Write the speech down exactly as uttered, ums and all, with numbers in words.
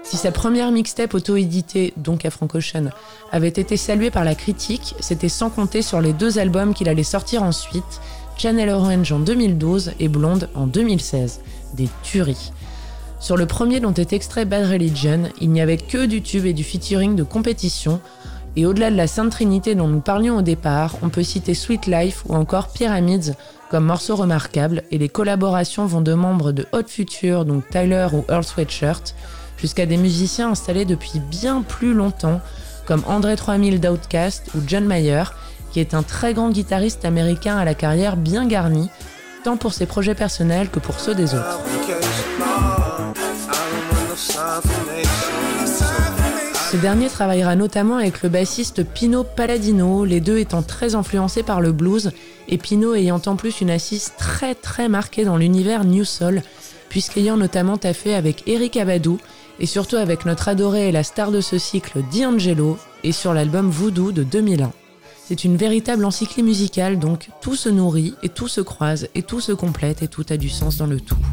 Si sa première mixtape auto-éditée, donc à Frank Ocean, avait été saluée par la critique, c'était sans compter sur les deux albums qu'il allait sortir ensuite, Channel Orange en deux mille douze et Blonde en deux mille seize. Des tueries. Sur le premier dont est extrait Bad Religion, il n'y avait que du tube et du featuring de compétition, et au-delà de la Sainte Trinité dont nous parlions au départ, on peut citer Sweet Life ou encore Pyramids comme morceaux remarquables, et les collaborations vont de membres de Hot Future, donc Tyler ou Earl Sweatshirt, jusqu'à des musiciens installés depuis bien plus longtemps, comme André trois mille d'Outkast ou John Mayer, qui est un très grand guitariste américain à la carrière bien garnie, tant pour ses projets personnels que pour ceux des autres. Ce dernier travaillera notamment avec le bassiste Pino Palladino, les deux étant très influencés par le blues, et Pino ayant en plus une assise très très marquée dans l'univers New Soul, puisqu'ayant notamment taffé avec Eric Abadou, et surtout avec notre adoré et la star de ce cycle D'Angelo, et sur l'album Voodoo de deux mille un. C'est une véritable encyclée musicale, donc tout se nourrit, et tout se croise, et tout se complète, et tout a du sens dans le tout.